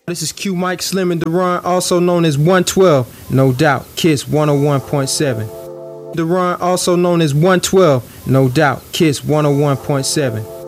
This is Q Mike Slim and Deron, also known as 112, no doubt, Kiss 101.7. Deron, also known as 112, no doubt, Kiss 101.7.